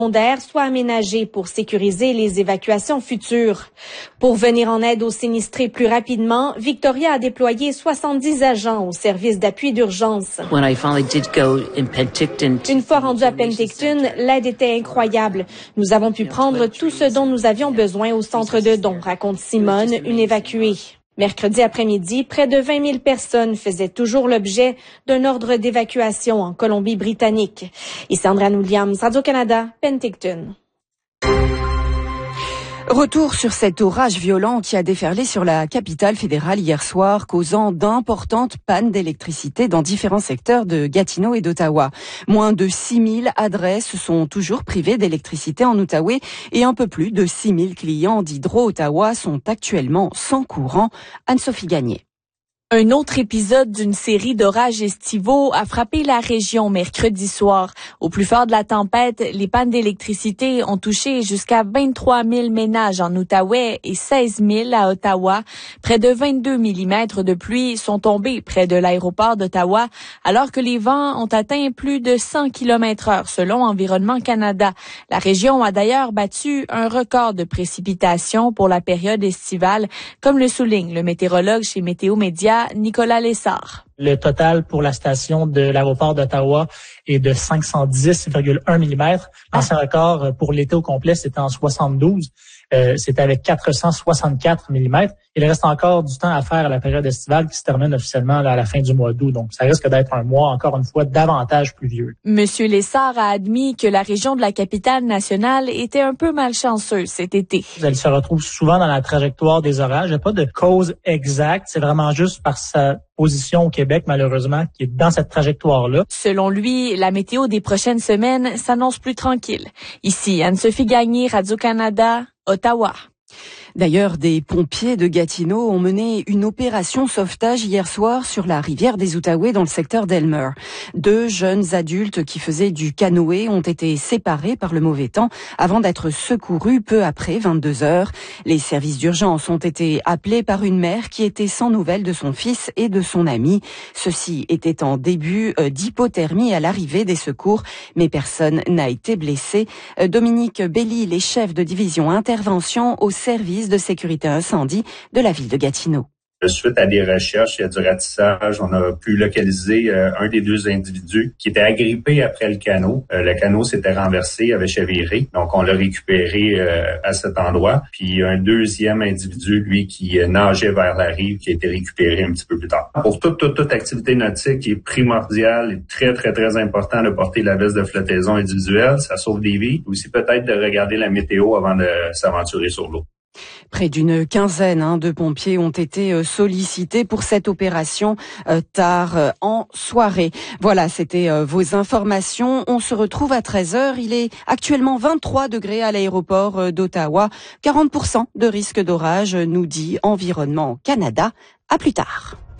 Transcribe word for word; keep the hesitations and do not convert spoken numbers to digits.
secondaires soient aménagés pour sécuriser les évacuations futures. Pour venir en aide aux sinistrés plus rapidement, Victoria a déployé soixante-dix agents au service d'appui d'urgence. Une fois rendu à Penticton, l'aide était incroyable. Nous avons pu prendre tout ce dont nous avions besoin au centre de dons, raconte Simone, une évacuée. Mercredi après-midi, près de vingt mille personnes faisaient toujours l'objet d'un ordre d'évacuation en Colombie-Britannique. Ici Andréane Williams, Radio-Canada, Penticton. Retour sur cet orage violent qui a déferlé sur la capitale fédérale hier soir, causant d'importantes pannes d'électricité dans différents secteurs de Gatineau et d'Ottawa. Moins de six mille adresses sont toujours privées d'électricité en Outaouais et un peu plus de six mille clients d'Hydro-Ottawa sont actuellement sans courant. Anne-Sophie Gagné. Un autre épisode d'une série d'orages estivaux a frappé la région mercredi soir. Au plus fort de la tempête, les pannes d'électricité ont touché jusqu'à vingt-trois mille ménages en Outaouais et seize mille à Ottawa. Près de vingt-deux millimètres de pluie sont tombés près de l'aéroport d'Ottawa, alors que les vents ont atteint plus de cent kilomètres heure selon Environnement Canada. La région a d'ailleurs battu un record de précipitations pour la période estivale, comme le souligne le météorologue chez Météo Média, Nicolas Lessard. Le total pour la station de l'aéroport d'Ottawa est de cinq cent dix virgule un millimètres. L'ancien record pour l'été au complet, c'était en soixante-douze. Euh, c'était avec quatre cent soixante-quatre millimètres. Il reste encore du temps à faire à la période estivale qui se termine officiellement là, à la fin du mois d'août. Donc, ça risque d'être un mois, encore une fois, davantage pluvieux. Monsieur Lessard a admis que la région de la capitale nationale était un peu malchanceuse cet été. Elle se retrouve souvent dans la trajectoire des orages. Il n'y a pas de cause exacte. C'est vraiment juste par sa position au Québec, malheureusement, qui est dans cette trajectoire-là. Selon lui, la météo des prochaines semaines s'annonce plus tranquille. Ici, Anne-Sophie Gagné, Radio-Canada, Ottawa. D'ailleurs, des pompiers de Gatineau ont mené une opération sauvetage hier soir sur la rivière des Outaouais dans le secteur d'Elmer. Deux jeunes adultes qui faisaient du canoë ont été séparés par le mauvais temps avant d'être secourus peu après vingt-deux heures. Les services d'urgence ont été appelés par une mère qui était sans nouvelles de son fils et de son ami. Ceux-ci étaient en début d'hypothermie à l'arrivée des secours, mais personne n'a été blessé. Dominique Belli, les chefs de division intervention au service de sécurité incendie de la ville de Gatineau. Suite à des recherches et à du ratissage, on a pu localiser euh, un des deux individus qui était agrippé après le canot. Euh, le canot s'était renversé, avait chaviré, donc on l'a récupéré euh, à cet endroit. Puis un deuxième individu, lui, qui euh, nageait vers la rive, qui a été récupéré un petit peu plus tard. Pour toute, toute, toute activité nautique, il est primordial et très, très, très important de porter la veste de flottaison individuelle. Ça sauve des vies. Aussi peut-être de regarder la météo avant de s'aventurer sur l'eau. Près d'une quinzaine hein, de pompiers ont été sollicités pour cette opération euh, tard euh, en soirée. Voilà, c'était euh, vos informations. On se retrouve à treize heures. Il est actuellement vingt-trois degrés à l'aéroport euh, d'Ottawa. quarante pour cent de risque d'orage, nous dit Environnement Canada. À plus tard.